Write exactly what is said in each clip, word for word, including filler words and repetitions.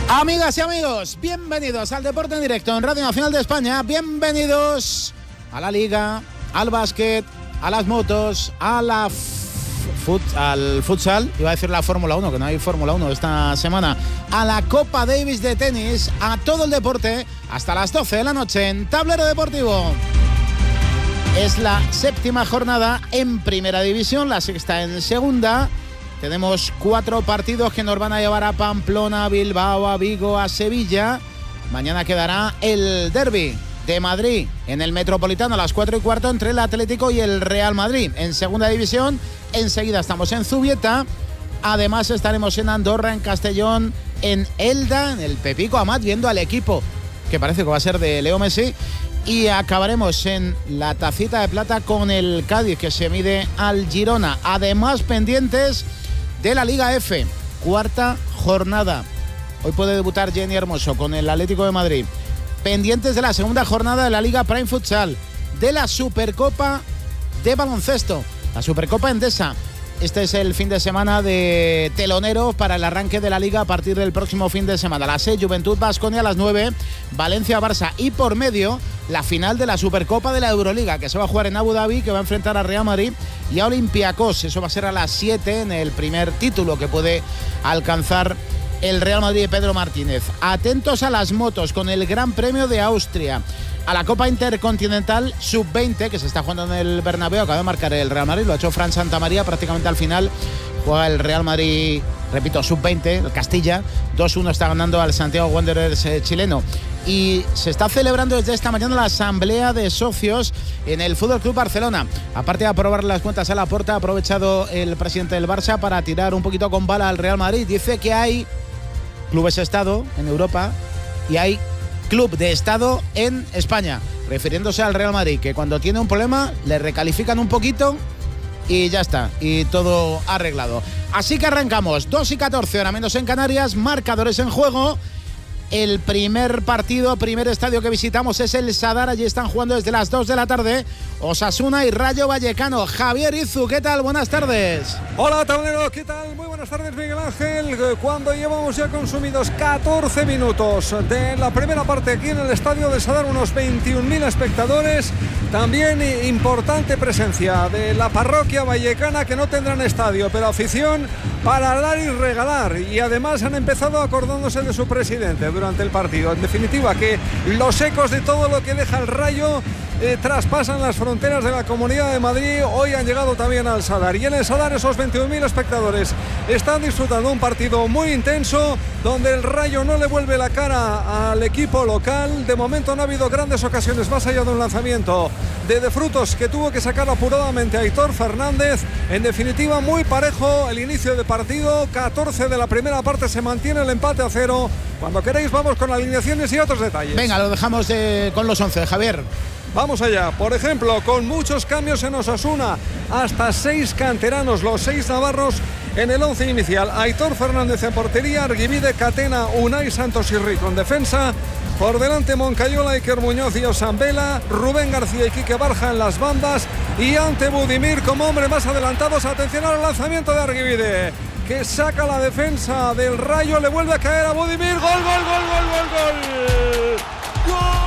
Amigas y amigos, bienvenidos al Deporte en Directo en Radio Nacional de España. Bienvenidos a la Liga, al básquet, a las motos, a la fut, al futsal. Iba a decir la Fórmula uno, que no hay Fórmula uno esta semana. A la Copa Davis de tenis, a todo el deporte, hasta las doce de la noche en Tablero Deportivo. Es la séptima jornada en Primera División, la sexta en Segunda. Tenemos cuatro partidos que nos van a llevar a Pamplona, a Bilbao, a Vigo, a Sevilla. Mañana quedará el derbi de Madrid en el Metropolitano a las cuatro y cuarto entre el Atlético y el Real Madrid. En Segunda División, enseguida estamos en Zubieta. Además estaremos en Andorra, en Castellón, en Elda, en el Pepico Amat, viendo al equipo que parece que va a ser de Leo Messi. Y acabaremos en la Tacita de Plata con el Cádiz, que se mide al Girona. Además, pendientes de la Liga F, cuarta jornada. Hoy puede debutar Jenny Hermoso con el Atlético de Madrid. Pendientes de la segunda jornada de la Liga Prime Futsal, de la Supercopa de baloncesto, la Supercopa Endesa. Este es el fin de semana de telonero para el arranque de la Liga a partir del próximo fin de semana. A las seis, Juventud Baskonia, a las nueve, Valencia-Barça. Y por medio, la final de la Supercopa de la Euroliga, que se va a jugar en Abu Dhabi, que va a enfrentar a Real Madrid y a Olympiacos. Eso va a ser a las siete en el primer título que puede alcanzar el Real Madrid de Pedro Martínez. Atentos a las motos con el Gran Premio de Austria. A la Copa Intercontinental sub veinte, que se está jugando en el Bernabéu, acaba de marcar el Real Madrid, lo ha hecho Fran Santamaría prácticamente al final. Juega el Real Madrid, repito, sub veinte, el Castilla, dos uno está ganando al Santiago Wanderers eh, chileno. Y se está celebrando desde esta mañana la asamblea de socios en el Fútbol Club Barcelona. Aparte de aprobar las cuentas a Laporta, ha aprovechado el presidente del Barça para tirar un poquito con bala al Real Madrid. Dice que hay clubes Estado en Europa y hay club de Estado en España, refiriéndose al Real Madrid, que cuando tiene un problema le recalifican un poquito y ya está, y todo arreglado. Así que arrancamos, dos y catorce, hora menos en Canarias, marcadores en juego. El primer partido, primer estadio que visitamos es el Sadar. Allí están jugando desde las dos de la tarde Osasuna y Rayo Vallecano. Javier Izu, ¿qué tal? Buenas tardes. Hola, tablero, ¿qué tal? Muy buenas tardes, Miguel Ángel. Cuando llevamos ya consumidos catorce minutos de la primera parte aquí en el estadio del Sadar, unos veintiún mil espectadores. También importante presencia de la parroquia vallecana, que no tendrán estadio, pero afición para dar y regalar. Y además han empezado acordándose de su presidente durante el partido. En definitiva, que los ecos de todo lo que deja el Rayo eh, traspasan las fronteras de la Comunidad de Madrid. Hoy han llegado también al Sadar. Y en el Sadar esos veintiún mil espectadores están disfrutando un partido muy intenso, donde el Rayo no le vuelve la cara al equipo local. De momento no ha habido grandes ocasiones, más allá de un lanzamiento de, de frutos que tuvo que sacar apuradamente Aitor Fernández. En definitiva, muy parejo el inicio de partido. catorce de la primera parte, se mantiene el empate a cero. Cuando queréis vamos con alineaciones y otros detalles. Venga, lo dejamos de, con los once, Javier. Vamos allá. Por ejemplo, con muchos cambios en Osasuna, hasta seis canteranos, los seis navarros en el once inicial. Aitor Fernández en portería, Argivide, Catena, Unai, Santos y Rico en defensa. Por delante Moncayola, Iker Muñoz y Osambela, Rubén García y Quique Barja en las bandas, y ante Budimir como hombre más adelantados. Atención al lanzamiento de Argivide, que saca la defensa del Rayo, le vuelve a caer a Budimir. Gol, gol, gol, gol, gol, gol. ¡Gol!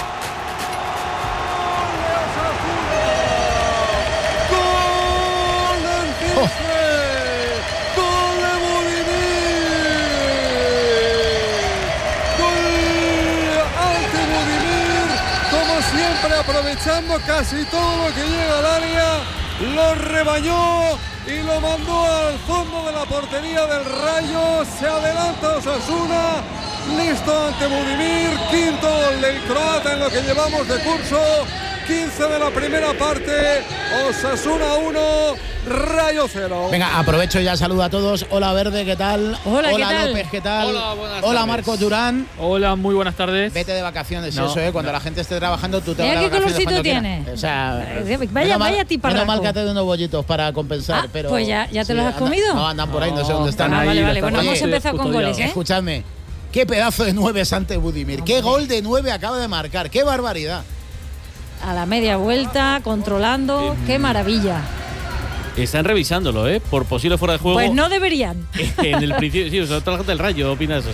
Aprovechando casi todo lo que llega al área, lo rebañó y lo mandó al fondo de la portería del Rayo. Se adelanta Osasuna, listo ante Budimir. Quinto gol del croata en lo que llevamos de curso. quince de la primera parte, Osasuna uno, Rayo cero. Venga, aprovecho y ya saludo a todos. Hola Verde, ¿qué tal? Hola, Hola ¿qué tal? López, ¿qué tal? Hola, buenas Hola tardes. Marcos Durán. Hola, muy buenas tardes. Vete de vacaciones, No, eso, ¿eh? Cuando no. la gente esté trabajando, tú te Mira vas de qué vacaciones colorcito cuando tiene. quieras. O sea, Vaya, menos vaya mal- tiparraco. Menos mal que te doy unos bollitos para compensar, Ah, pero... pues ya- ya te los has anda- comido. No, andan por ahí, no, sé No, dónde están. ah, ahí. vale, vale. Bueno, Oye, hemos empezado con goles, ¿eh? Escuchadme, qué pedazo de nueve es ante Budimir. Qué gol de nueve acaba de marcar. Qué barbaridad. A la media vuelta, controlando. Eh, ¡Qué maravilla! Están revisándolo, ¿eh? Por posible fuera de juego. Pues no deberían. En el principio, sí, o sea, toda la gente del Rayo opina eso, sí.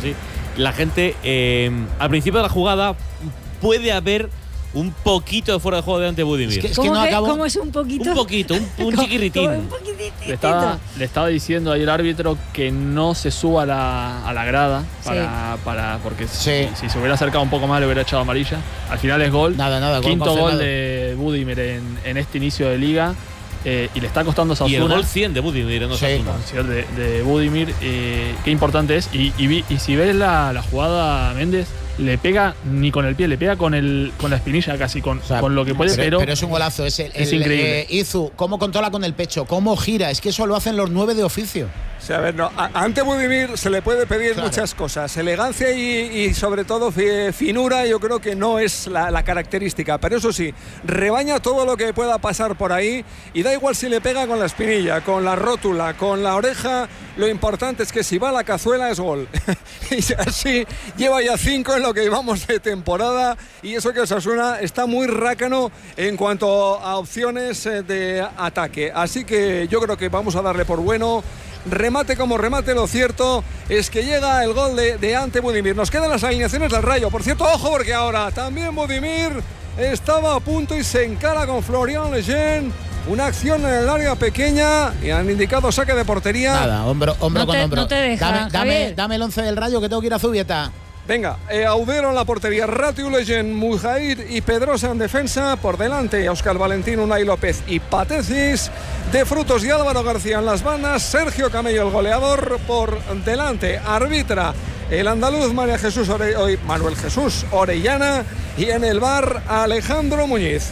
la gente, eh, al principio de la jugada, puede haber un poquito de fuera de juego de ante Budimir. Es que, es ¿Cómo, que no que, acabo... ¿Cómo es un poquito? Un poquito, un, un chiquirritín. Un poquitito. Le estaba, le estaba diciendo ahí el árbitro que no se suba a la, a la grada para, sí. para porque sí. si, si se hubiera acercado un poco más le hubiera echado amarilla. Al final es gol. Nada, nada. Quinto gol, gol de Budimir en, en este inicio de liga. Eh, y le está costando a Osasuna. Y el gol cien de Budimir en Osasuna. Sí, de, de Budimir, eh, qué importante es. Y, y, y si ves la, la jugada Méndez, le pega ni con el pie, le pega con el con la espinilla casi, con, o sea, con lo que puede, pero, pero, pero es un golazo. Es, el, es el, increíble. Eh, Izu, cómo controla con el pecho, cómo gira. Es que eso lo hacen los nueve de oficio. O sea, a ver, no, a, ante Budimir se le puede pedir claro. muchas cosas. Elegancia y, y sobre todo fi, finura, yo creo que no es la, la característica. Pero eso sí, rebaña todo lo que pueda pasar por ahí y da igual si le pega con la espinilla, con la rótula, con la oreja. Lo importante es que si va a la cazuela es gol. Y así lleva ya cinco en lo que llevamos de temporada. Y eso que Osasuna está muy rácano en cuanto a opciones de ataque. Así que yo creo que vamos a darle por bueno. Remate como remate, lo cierto es que llega el gol de, de ante Budimir. Nos quedan las alineaciones del Rayo. Por cierto, ojo, porque ahora también Budimir estaba a punto y se encara con Florian Lejeune. Una acción en el área pequeña y han indicado saque de portería. Nada, hombro, hombro no con te, hombro. No te deja, dame, dame, dame el once del Rayo que tengo que ir a Zubieta. Venga, eh, Audero en la portería, Ratiu Lejeune, Mujair y Pedrosa en defensa. Por delante, Óscar Valentín, Unai López y Patecis. De Frutos y Álvaro García en las bandas. Sergio Camello, el goleador, por delante. Arbitra el andaluz María Jesús Ore, hoy Manuel Jesús Orellana. Y en el bar, Alejandro Muñiz.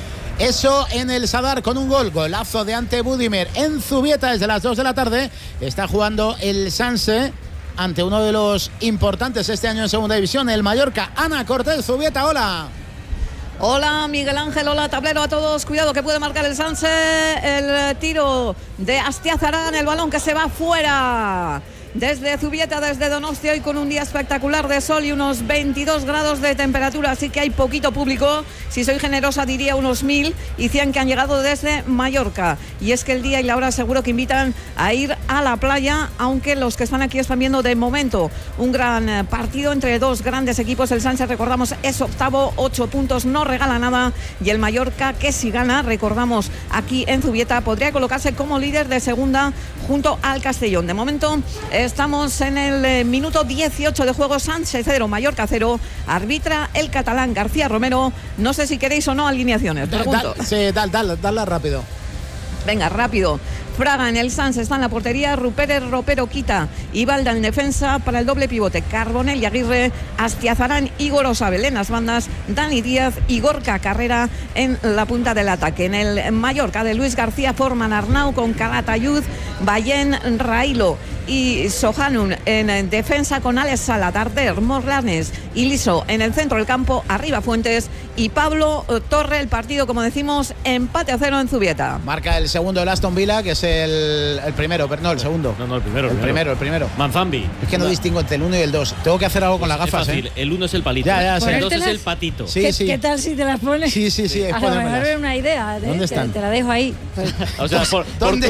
Eso en el Sadar con un gol, golazo de ante Budimir. En Zubieta desde las dos de la tarde está jugando el Sanse ante uno de los importantes este año en segunda división, el Mallorca. Ana Cortés, Zubieta, hola. Hola Miguel Ángel, hola tablero a todos. Cuidado que puede marcar el Sanse. El tiro de Astiazarán, el balón que se va fuera. Desde Zubieta, desde Donostia, y con un día espectacular de sol y unos veintidós grados de temperatura, así que hay poquito público. Si soy generosa diría unos mil y cien que han llegado desde Mallorca. Y es que el día y la hora seguro que invitan a ir a la playa, aunque los que están aquí están viendo de momento un gran partido entre dos grandes equipos. El Sánchez, recordamos, es octavo, ocho puntos, no regala nada, y el Mallorca, que si gana, recordamos, aquí en Zubieta, podría colocarse como líder de segunda junto al Castellón. De momento estamos en el eh, minuto dieciocho de juego. Sánchez cero, Mallorca cero. Arbitra el catalán García Romero. No sé si queréis o no alineaciones. Pregunto. Da, sí, dale, dale, dale rápido. Venga, rápido. Fraga en el Sanz está en la portería, Rupérez, Ropero, Quita y Balda en defensa. Para el doble pivote, Carbonell y Aguirre, Astiazarán, Igor Osabel en las bandas, Dani Díaz y Gorka Carrera en la punta del ataque. En el Mallorca de Luis García forman Arnau con Calatayud, Ballén, Railo y Sohanun en defensa, con Alex Sala, Darder, Morlanes y Liso en el centro del campo. Arriba Fuentes y Pablo Torre. El partido, como decimos, empate a cero en Zubieta. Marca el segundo el Aston Villa, que es el, el primero, pero no, el segundo. No, no, el primero. El, el primero, el primero. Manzambi. Es que no, no distingo entre el uno y el dos. Tengo que hacer algo con las es gafas, fácil. ¿eh? El uno es el palito. Ya, ya, sí. El dos es el patito. Sí, ¿Qué, sí. ¿Qué tal si te las pones? Sí, sí, sí. A lo mejor es una idea. ¿eh? ¿Dónde están? Te, te la dejo ahí. Pues. O sea, por, ¿Dónde?